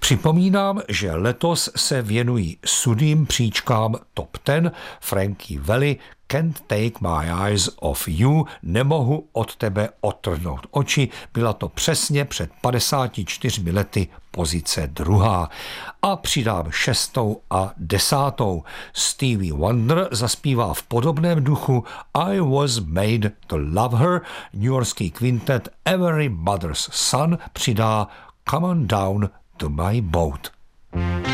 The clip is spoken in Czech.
Připomínám, že letos se věnují sudým příčkám Top 10 Frankie Valli, Can't Take My Eyes Off You, nemohu od tebe odtrhnout oči. Byla to přesně před 54 lety pozice 2. A přidám 6. a 10. Stevie Wonder zaspívá v podobném duchu I Was Made to Love Her, newyorský kvintet Every Mother's Son přidá Come on Down to My Boat.